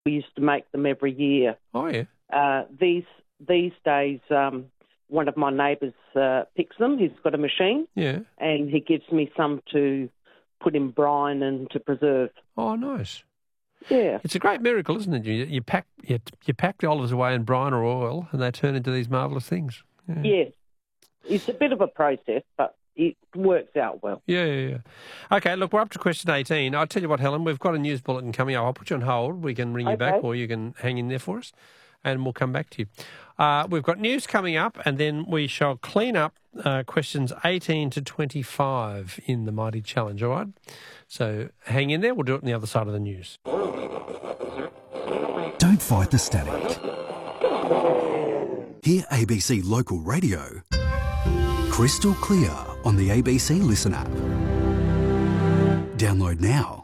We used to make them every year. Oh, yeah. These days, one of my neighbours picks them. He's got a machine. Yeah. And he gives me some to put in brine and to preserve. Oh, nice. Yeah. It's a great miracle, isn't it? You pack the olives away in brine or oil and they turn into these marvellous things. Yeah. Yes. It's a bit of a process, but it works out well. Yeah. Okay, look, we're up to question 18. I'll tell you what, Helen, we've got a news bulletin coming up. I'll put you on hold. We can ring you back or you can hang in there for us and we'll come back to you. We've got news coming up and then we shall clean up questions 18 to 25 in the Mighty Challenge, all right? So hang in there. We'll do it on the other side of the news. Don't fight the static. Hear ABC Local Radio crystal clear on the ABC Listen app. Download now.